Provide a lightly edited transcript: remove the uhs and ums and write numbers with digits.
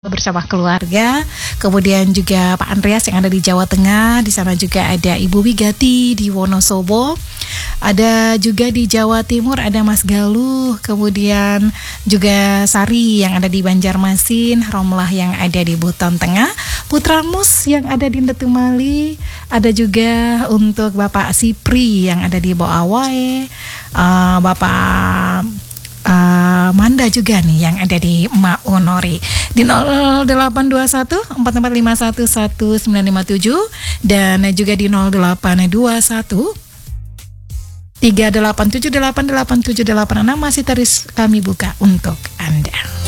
bersama keluarga, kemudian juga Pak Andreas yang ada di Jawa Tengah, di sana juga ada Ibu Wigati di Wonosobo, ada juga di Jawa Timur ada Mas Galuh, kemudian juga Sari yang ada di Banjarmasin, Romlah yang ada di Buton Tengah, Putra Mus yang ada di Ndetumali, ada juga untuk Bapak Sipri yang ada di Boawae, Bapak Manda juga nih yang ada di Maunori di 0821 4451 1957 dan juga di 0821 387887876 masih terus kami buka untuk Anda.